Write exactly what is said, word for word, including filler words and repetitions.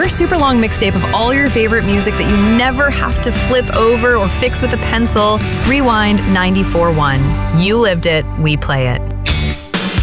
your super long mixtape of all your favorite music that you never have to flip over or fix with a pencil, Rewind ninety-four point one. You lived it, we play it.